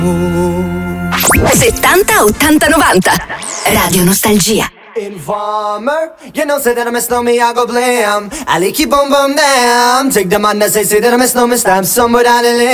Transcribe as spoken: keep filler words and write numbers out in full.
settanta, ottanta, novanta Radio Nostalgia. Informer, you know, say that I miss no me, I go blam. I like you boom boom damn. Take the man that say, say that I miss no me, stamp somewhere down the lane.